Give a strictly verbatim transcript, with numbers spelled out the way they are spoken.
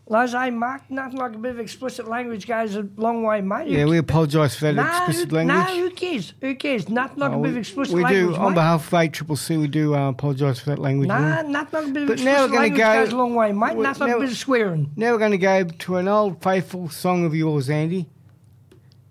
Lads, I Mark, nothing like a bit of explicit language goes a long way, mate. Yeah, we apologise for that no, explicit who, language. No, who cares? Who cares? Nothing like Oh, a bit we, of explicit we language, do, on mate. behalf of A C C, we do uh, apologise for that language. Nah, there. nothing like a bit of But now explicit we're going language to go. goes a long way, mate. we- Nothing like now- a bit of swearing. Now we're going to go to an old faithful song of yours, Andy.